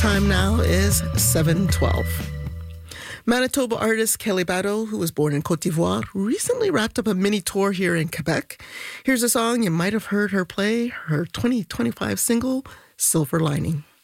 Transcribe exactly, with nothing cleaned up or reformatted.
time now is seven twelve. Manitoba artist Kelly Bado, who was born in Côte d'Ivoire, recently wrapped up a mini tour here in Quebec. Here's a song you might have heard her play, her twenty twenty-five single, Silver Lining.